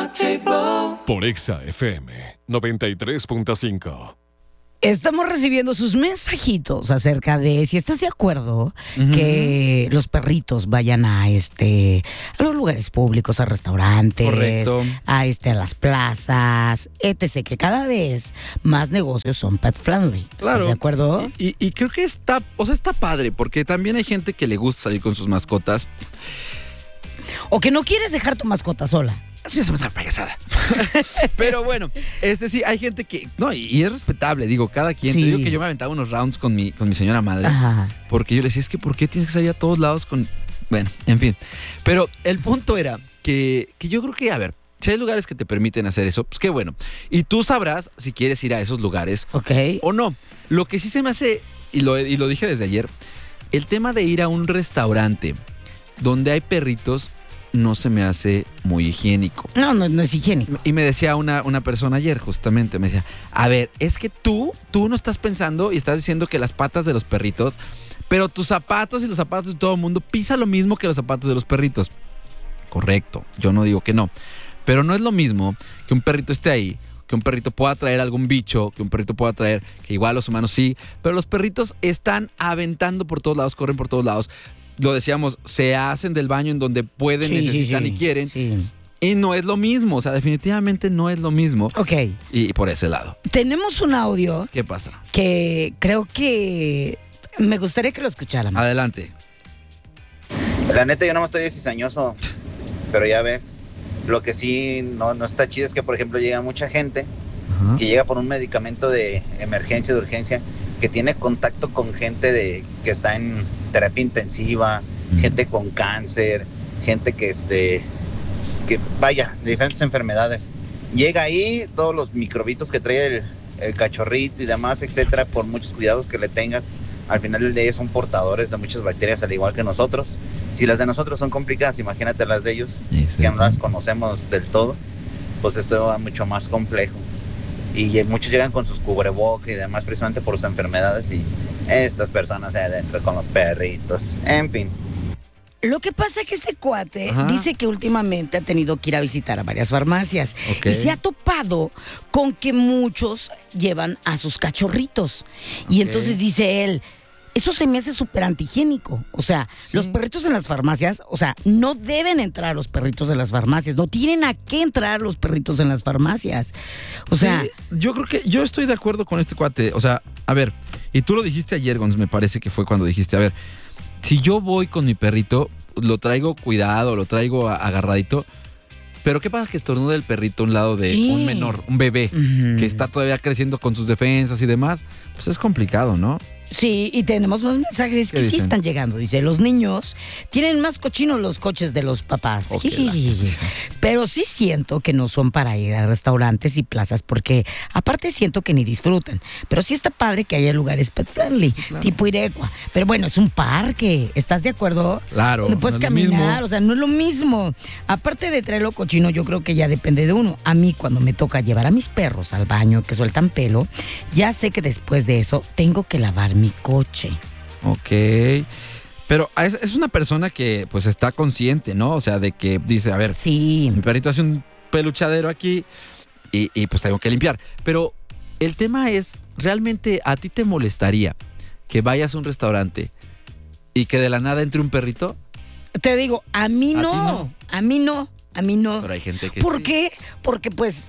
Por Exa FM 93.5. Estamos recibiendo sus mensajitos acerca de si estás de acuerdo que los perritos vayan a los lugares públicos, a restaurantes, correcto, a las plazas, etc. Que cada vez más negocios son pet friendly. ¿Estás claro, de acuerdo? Y creo que está padre, porque también hay gente que le gusta salir con sus mascotas. O que no quieres dejar tu mascota sola. Sí, es una payasada. Pero bueno, sí, hay gente que... No, y es respetable, digo, cada quien. Sí. Te digo que yo me aventaba unos rounds con mi señora madre. Ajá. Porque yo le decía, es que ¿por qué tienes que salir a todos lados con...? Bueno, en fin. Pero el punto era que yo creo que, a ver, si hay lugares que te permiten hacer eso, pues qué bueno. Y tú sabrás si quieres ir a esos lugares o no. Lo que sí se me hace, y lo dije desde ayer, el tema de ir a un restaurante donde hay perritos no se me hace muy higiénico. No es higiénico. Y me decía una persona ayer, justamente, me decía, a ver, es que tú no estás pensando y estás diciendo que las patas de los perritos, pero tus zapatos y los zapatos de todo el mundo pisa lo mismo que los zapatos de los perritos. Correcto, yo no digo que no, pero no es lo mismo que un perrito esté ahí, que un perrito pueda traer algún bicho, que un perrito pueda traer, que igual los humanos sí, pero los perritos están aventando por todos lados, corren por todos lados. Lo decíamos, se hacen del baño en donde pueden, necesitan y quieren. Sí. Y no es lo mismo, o sea, definitivamente no es lo mismo. Ok. Y por ese lado. Tenemos un audio. ¿Qué pasa? Que creo que me gustaría que lo escucharan. Adelante. La neta, yo no me estoy de cizañoso, pero ya ves, lo que sí no está chido es que, por ejemplo, llega mucha gente que llega por un medicamento de emergencia, de urgencia, que tiene contacto con gente que está en terapia intensiva, gente con cáncer, gente que vaya, de diferentes enfermedades. Llega ahí, todos los microbitos que trae el cachorrito y demás, etcétera, por muchos cuidados que le tengas, al final del día son portadores de muchas bacterias, al igual que nosotros. Si las de nosotros son complicadas, imagínate las de ellos, que no las conocemos del todo, pues esto va mucho más complejo. Y muchos llegan con sus cubrebocas y demás, precisamente por sus enfermedades, y estas personas ahí adentro con los perritos, en fin. Lo que pasa es que este cuate dice que últimamente ha tenido que ir a visitar a varias farmacias y se ha topado con que muchos llevan a sus cachorritos. Y entonces dice él, eso se me hace súper antihigiénico. O sea, los perritos en las farmacias, o sea, no deben entrar los perritos en las farmacias. No tienen a qué entrar los perritos en las farmacias. O sea... Yo creo que yo estoy de acuerdo con este cuate. O sea, a ver, y tú lo dijiste ayer, Gonz, me parece que fue cuando dijiste, a ver, si yo voy con mi perrito, lo traigo cuidado, lo traigo agarradito, pero ¿qué pasa que estornuda el perrito a un lado de un menor, un bebé, que está todavía creciendo con sus defensas y demás? Pues es complicado, ¿no? Sí, y tenemos más mensajes que sí están llegando. Dice, los niños tienen más cochinos los coches de los papás. Pero sí siento que no son para ir a restaurantes y plazas, porque aparte siento que ni disfrutan. Pero sí está padre que haya lugares pet friendly, tipo Irecua. Pero bueno, es un parque, ¿estás de acuerdo? Claro. Donde puedes caminar, o sea, no es lo mismo. Aparte de traerlo cochino, yo creo que ya depende de uno. A mí, cuando me toca llevar a mis perros al baño que sueltan pelo, ya sé que después de eso tengo que lavar mi coche. Ok. Pero es una persona que pues está consciente, ¿no? O sea, de que dice, a ver, mi perrito hace un peluchadero aquí y pues tengo que limpiar. Pero el tema es, ¿realmente a ti te molestaría que vayas a un restaurante y que de la nada entre un perrito? Te digo, a mí no. A mí no. Pero hay gente que ¿Por qué? Porque pues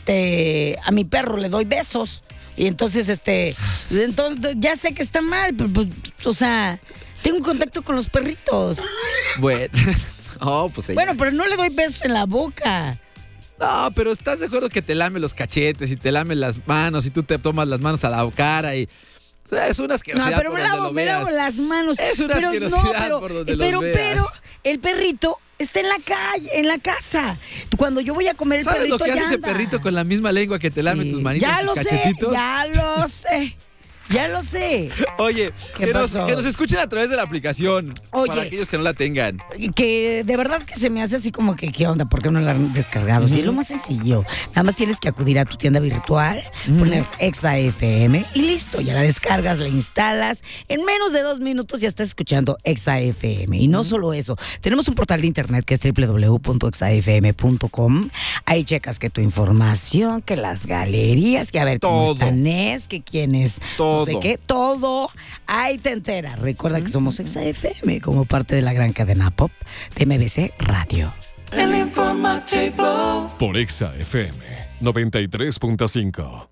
a mi perro le doy besos. Y entonces, entonces ya sé que está mal, pero pues, o sea, tengo contacto con los perritos. Bueno, pues bueno, pero no le doy besos en la boca. No, pero ¿estás de acuerdo que te lame los cachetes y te lame las manos y tú te tomas las manos a la cara y... O sea, es una asquerosidad. No, pero por me lavo las manos. Es una asquerosidad por donde los veas. Pero el perrito está en la calle, en la casa. Cuando yo voy a comer, el ¿Sabes perrito lo que hace ya ese anda. perrito con la misma lengua que te lame tus manitas, Ya tus lo cachetitos? sé, ya lo sé. Ya lo sé. Oye, ¿Qué que nos pasó? escuchen a través de la aplicación. Oye. Para aquellos que no la tengan. Que de verdad que se me hace así como que, ¿qué onda? ¿Por qué no la han descargado? Sí, es lo más sencillo. Nada más tienes que acudir a tu tienda virtual, poner Exa FM y listo. Ya la descargas, la instalas. En menos de 2 minutos ya estás escuchando Exa FM. Y no solo eso. Tenemos un portal de internet que es www.exafm.com. Ahí checas que tu información, que las galerías, que a ver cómo Todo. están, que quién es, Todo. no sé qué, todo. Ahí te enteras. Recuerda que somos Exa FM como parte de la gran cadena pop de MBC Radio. Por Exa FM 93.5.